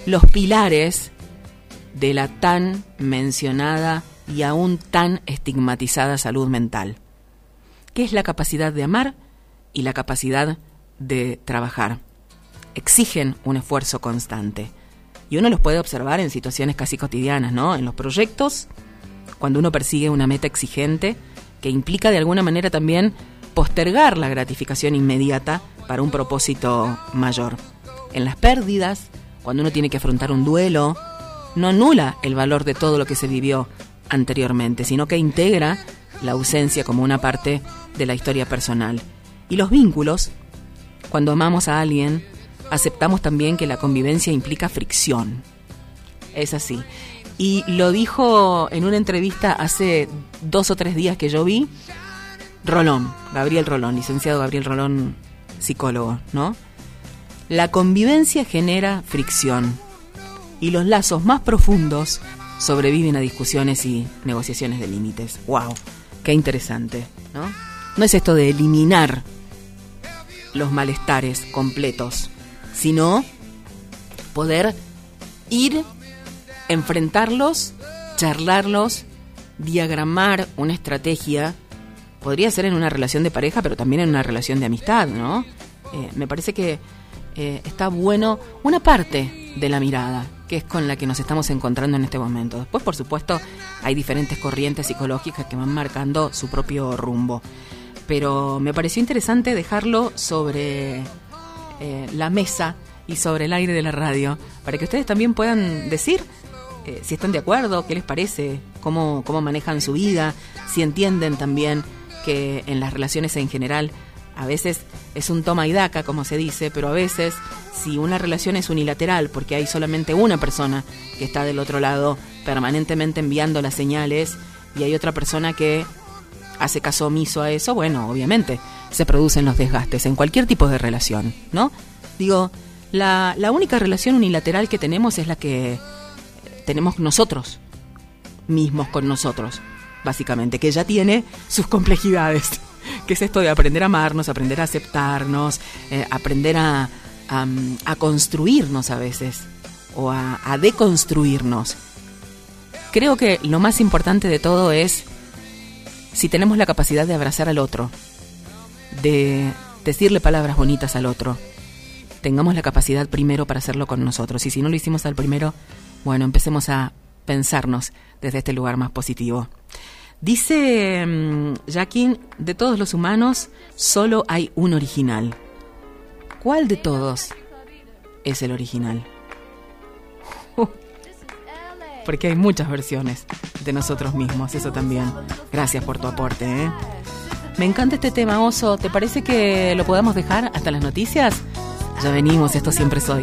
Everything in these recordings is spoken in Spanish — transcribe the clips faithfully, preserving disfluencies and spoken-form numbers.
los pilares de la tan mencionada y aún tan estigmatizada salud mental, que es la capacidad de amar y la capacidad de trabajar. Exigen un esfuerzo constante. Y uno los puede observar en situaciones casi cotidianas, ¿no? En los proyectos, cuando uno persigue una meta exigente que implica de alguna manera también postergar la gratificación inmediata para un propósito mayor. En las pérdidas, cuando uno tiene que afrontar un duelo, no anula el valor de todo lo que se vivió anteriormente, sino que integra la ausencia como una parte de la historia personal. Y los vínculos, cuando amamos a alguien, aceptamos también que la convivencia implica fricción. Es así. Y lo dijo en una entrevista hace dos o tres días que yo vi, Rolón, Gabriel Rolón, licenciado Gabriel Rolón, psicólogo, ¿no? La convivencia genera fricción y los lazos más profundos sobreviven a discusiones y negociaciones de límites. ¡Wow! ¡Qué interesante! ¿No? No es esto de eliminar los malestares completos, sino poder ir, enfrentarlos, charlarlos, diagramar una estrategia. Podría ser en una relación de pareja, pero también en una relación de amistad, ¿no? Eh, me parece que eh, está bueno una parte de la mirada, que es con la que nos estamos encontrando en este momento. Después, por supuesto, hay diferentes corrientes psicológicas que van marcando su propio rumbo. Pero me pareció interesante dejarlo sobre eh, la mesa y sobre el aire de la radio, para que ustedes también puedan decir eh, si están de acuerdo, qué les parece, cómo, cómo manejan su vida, si entienden también que en las relaciones en general a veces es un toma y daca, como se dice, pero a veces si una relación es unilateral porque hay solamente una persona que está del otro lado permanentemente enviando las señales y hay otra persona que hace caso omiso a eso, bueno, obviamente se producen los desgastes en cualquier tipo de relación, ¿no? Digo, la, la única relación unilateral que tenemos es la que tenemos nosotros mismos con nosotros, básicamente, que ya tiene sus complejidades, que es esto de aprender a amarnos, aprender a aceptarnos, eh, aprender a, a, a construirnos a veces, o a, a deconstruirnos. Creo que lo más importante de todo es si tenemos la capacidad de abrazar al otro, de decirle palabras bonitas al otro, tengamos la capacidad primero para hacerlo con nosotros. Y si no lo hicimos al primero, bueno, empecemos a pensarnos desde este lugar más positivo. Dice um, Jacquín, de todos los humanos, solo hay un original. ¿Cuál de todos es el original? Porque hay muchas versiones de nosotros mismos, eso también. Gracias por tu aporte, ¿eh? Me encanta este tema, Oso. ¿Te parece que lo podamos dejar hasta las noticias? Ya venimos, esto siempre soy.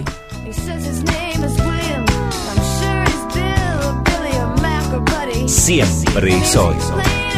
Siempre soy.